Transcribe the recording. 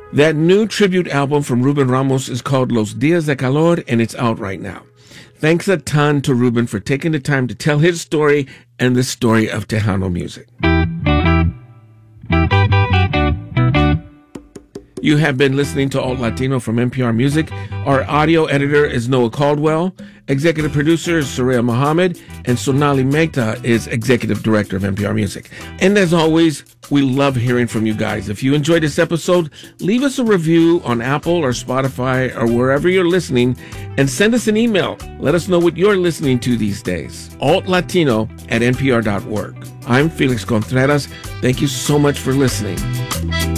That new tribute album from Ruben Ramos is called Los Días de Calor, and it's out right now. Thanks a ton to Ruben for taking the time to tell his story and the story of Tejano music. You have been listening to Alt Latino from NPR Music. Our audio editor is Noah Caldwell. Executive producer is Soraya Mohammed. And Sonali Mehta is executive director of NPR Music. And as always, we love hearing from you guys. If you enjoyed this episode, leave us a review on Apple or Spotify or wherever you're listening and send us an email. Let us know what you're listening to these days. altlatino@npr.org. I'm Felix Contreras. Thank you so much for listening.